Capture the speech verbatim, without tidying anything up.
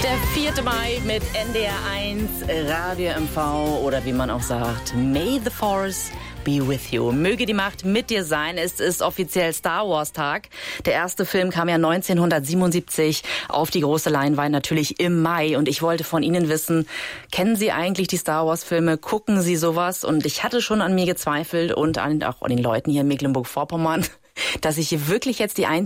Der vierte Mai mit N D R eins, Radio M V oder wie man auch sagt, May the Force be with you. Möge die Macht mit dir sein. Es ist offiziell Star Wars Tag. Der erste Film kam ja neunzehnhundertsiebenundsiebzig auf die große Leinwand, natürlich im Mai. Und ich wollte von Ihnen wissen, kennen Sie eigentlich die Star Wars Filme? Gucken Sie sowas? Und ich hatte schon an mir gezweifelt und an, auch an den Leuten hier in Mecklenburg-Vorpommern, dass ich hier wirklich jetzt die Einzige